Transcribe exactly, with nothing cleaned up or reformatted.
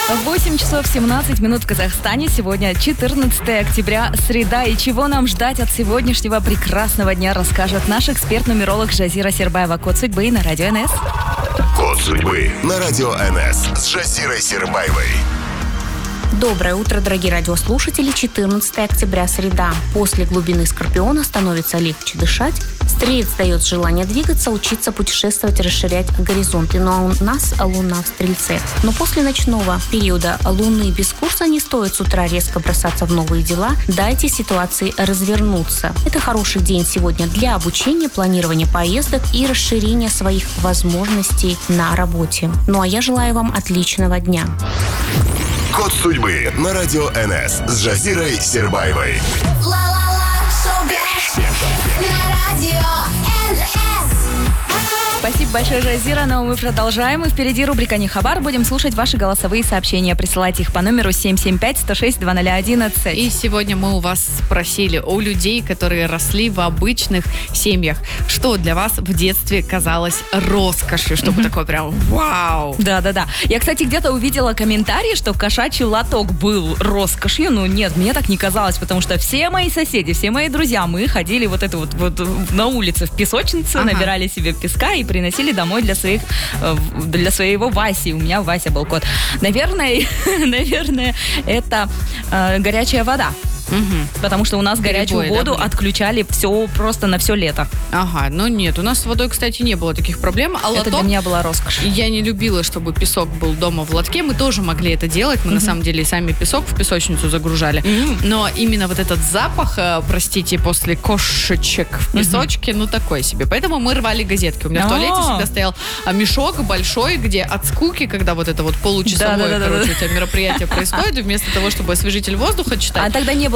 восемь часов семнадцать минут в Казахстане. Сегодня четырнадцатое октября, среда. И чего нам ждать от сегодняшнего прекрасного дня, расскажет наш эксперт-нумеролог Жазира Сербаева. Код судьбы на Радио эн эс. Код судьбы на Радио эн эс с Жазирой Сербаевой. Доброе утро, дорогие радиослушатели. четырнадцатое октября, среда. После глубины Скорпиона становится легче дышать. Стрелец дает желание двигаться, учиться путешествовать, расширять горизонты. Но у нас Луна в Стрельце. Но после ночного периода Луны без курса не стоит с утра резко бросаться в новые дела. Дайте ситуации развернуться. Это хороший день сегодня для обучения, планирования поездок и расширения своих возможностей на работе. Ну а я желаю вам отличного дня. Код судьбы на Радио эн эс с Жазирой Сербаевой. Спасибо большое, Жазира. Но мы продолжаем. И впереди рубрика «Не хабар». Будем слушать ваши голосовые сообщения. Присылайте их по номеру семь семь пять сто шесть двадцать ноль одиннадцать. И сегодня мы у вас спросили, у людей, которые росли в обычных семьях, что для вас в детстве казалось роскошью, чтобы такое прям вау. Да-да-да. Я, кстати, где-то увидела комментарий, что кошачий лоток был роскошью. Ну нет, мне так не казалось, потому что все мои соседи, все мои друзья, мы ходили вот это вот, вот на улице в песочницу, ага. набирали себе песка и приносили домой для своих, для своего Васи. У меня Вася был кот. Наверное, наверное, это э, горячая вода. Угу. Потому что у нас горячую Перебой, воду да, отключали все просто на все лето. Ага, ну нет, у нас с водой, кстати, не было таких проблем. А это лоток, для меня была роскошь. Я не любила, чтобы песок был дома в лотке. Мы тоже могли это делать. Мы, mm-hmm. на самом деле, сами песок в песочницу загружали. Mm-hmm. Но именно вот этот запах, простите, после кошечек в песочке, mm-hmm. ну, такой себе. Поэтому мы рвали газетки. У меня в туалете всегда стоял мешок большой, где от скуки, когда вот это вот получасовое, короче, у тебя мероприятие происходит, вместо того, чтобы освежитель воздуха читать. А тогда не было